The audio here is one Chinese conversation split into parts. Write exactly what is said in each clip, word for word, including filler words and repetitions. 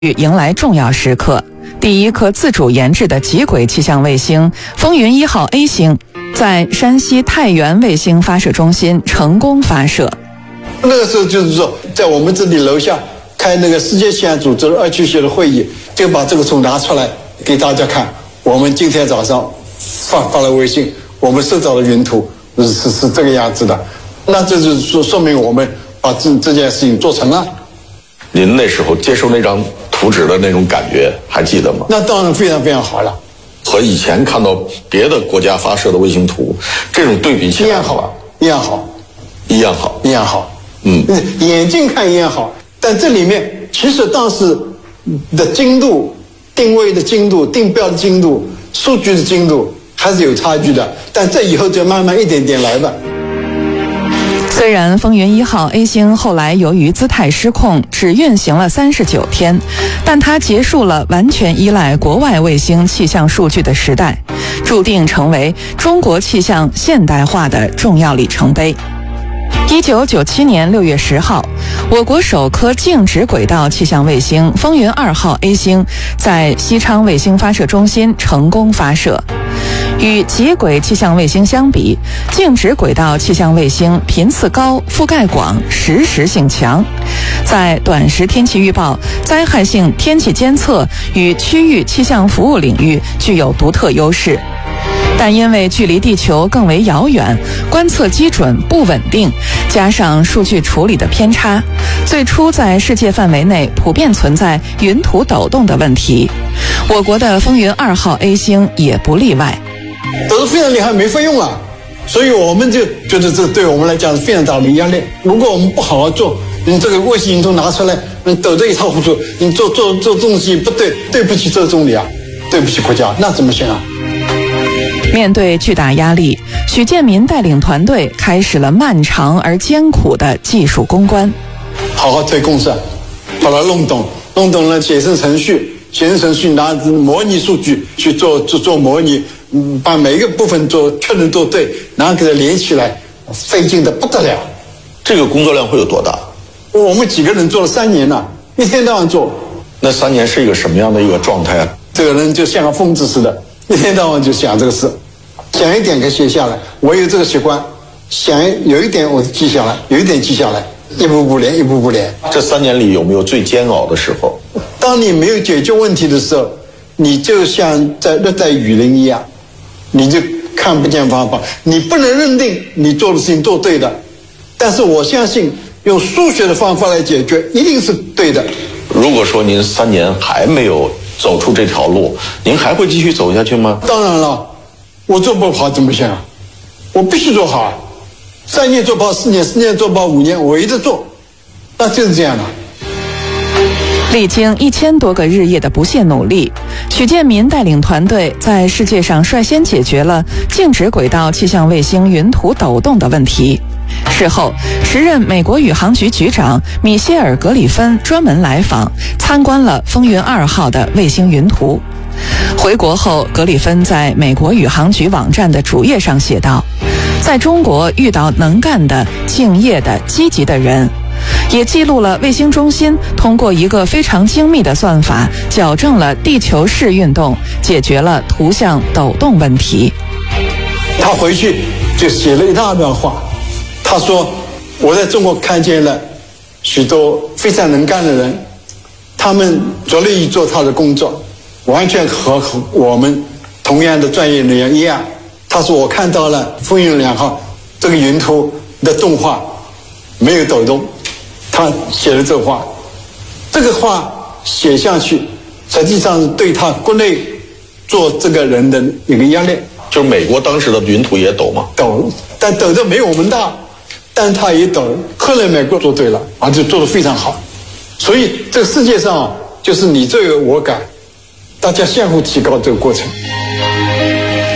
迎来重要时刻，第一颗自主研制的极轨气象卫星风云一号 A 星在山西太原卫星发射中心成功发射。 那个时候就是说，在我们这里楼下开那个世界气象组织二区学的会议，就把这个图拿出来给大家看。我们今天早上发发了微信，我们收到的云图是是是这个样子的，那这就是说说明我们把这这件事情做成了。 您那时候接受那张图纸的那种感觉还记得吗？ 那当然非常非常好了， 和以前看到别的国家发射的卫星图这种对比起来， 一样好，一样好， 一样好， 一样好。 嗯， 眼睛看一样好，但这里面其实当时的精度、定位的精度、定标的精度、数据的精度还是有差距的，但这以后就慢慢一点点来吧。 虽然风云一号 A 星后来由于姿态失控只运行了三十九天，但它结束了完全依赖国外卫星气象数据的时代，注定成为中国气象现代化的重要里程碑。一九九七年六月十号，我国首颗静止轨道气象卫星风云二号 A 星在西昌卫星发射中心成功发射。与极轨气象卫星相比，静止轨道气象卫星频次高、覆盖广、实时性强，在短时天气预报、灾害性天气监测与区域气象服务领域具有独特优势。但因为距离地球更为遥远，观测基准不稳定，加上数据处理的偏差，最初在世界范围内普遍存在云图抖动的问题。我国的风云二号 A 星也不例外。 抖得非常厉害，没法用了，所以我们就觉得这对我们来讲是非常大的压力。如果我们不好好做，你这个卫星云图拿出来，你抖得一塌糊涂，你做做做东西不对，对不起这个总理啊，对不起国家，那怎么行啊？ 面对巨大压力，许建民带领团队开始了漫长而艰苦的技术攻关。 好好推公式，把它弄懂，弄懂了写成程序，写成程序拿模拟数据去做做做模拟，嗯，把每一个部分做确认做对，然后给它连起来，费劲的不得了。 这个工作量会有多大？ 我们几个人做了三年了，一天到晚做。 那三年是一个什么样的一个状态啊？ 这个人就像个疯子似的，一天到晚就想这个事，想一点给写下来。我有这个习惯，想有一点我记下来，有一点记下来，一步步连，一步步连。 这三年里有没有最煎熬的时候？ 当你没有解决问题的时候，你就像在热带雨林一样，你就看不见方法。你不能认定你做的事情做对的，但是我相信用数学的方法来解决一定是对的。 如果说您三年还没有走出这条路，您还会继续走下去吗？ 当然了，我做不好怎么行啊？我必须做好啊！三年做不好，四年，四年做不好，五年，我一直做，那就是这样的。 历经一千多个日夜的不懈努力，许建民带领团队在世界上率先解决了静止轨道气象卫星云图抖动的问题。事后，时任美国宇航局局长米歇尔·格里芬专门来访，参观了风云二号的卫星云图。回国后，格里芬在美国宇航局网站的主页上写道：在中国遇到能干的、敬业的、积极的人，也记录了卫星中心通过一个非常精密的算法矫正了地球式运动，解决了图像抖动问题。 他回去就写了一大段话，他说我在中国看见了许多非常能干的人，他们着力于做他的工作，完全和我们同样的专业人员一样。他说我看到了风云两号这个云图的动画没有抖动，他写了这话，这个话写下去实际上是对他国内做这个人的一个压力。 就是美国当时的云图也抖吗？ 抖，但抖得没我们大，但他也抖。后来美国做对了，而且做得非常好。所以这个世界上就是你这个我改，大家相互提高这个过程。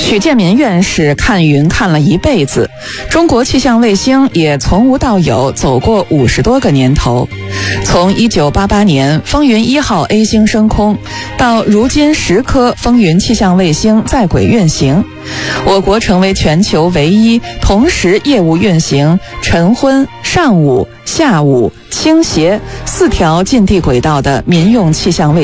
许建民院士看云看了一辈子，中国气象卫星也从无到有走过五十多个年头。从一九八八年风云一号 A 星升空，到如今十颗风云气象卫星在轨运行，我国成为全球唯一同时业务运行晨昏、上午、下午、倾斜四条近地轨道的民用气象卫星。